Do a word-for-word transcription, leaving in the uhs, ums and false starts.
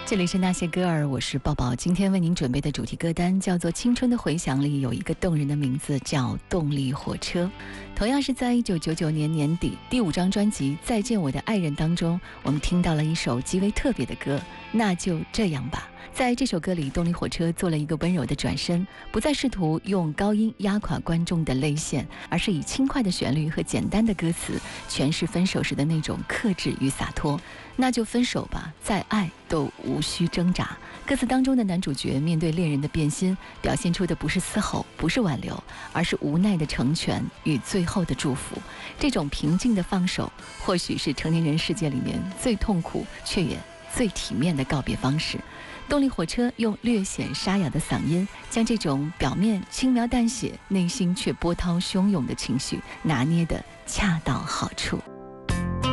这里是那些歌儿，我是抱抱。今天为您准备的主题歌单叫做《青春的回响》，里有一个动人的名字叫《动力火车》。同样是在一九九九年年底第五张专辑《再见我的爱人》当中，我们听到了一首极为特别的歌，那就这样吧。在这首歌里，动力火车做了一个温柔的转身，不再试图用高音压垮观众的泪腺，而是以轻快的旋律和简单的歌词诠释分手时的那种克制与洒脱。那就分手吧，再爱都无需挣扎。歌词当中的男主角面对恋人的变心，表现出的不是嘶吼，不是挽留，而是无奈的成全与最后的祝福。这种平静的放手，或许是成年人世界里面最痛苦却也最体面的告别方式。动力火车用略显沙哑的嗓音，将这种表面轻描淡写，内心却波涛汹涌的情绪拿捏得恰到好处。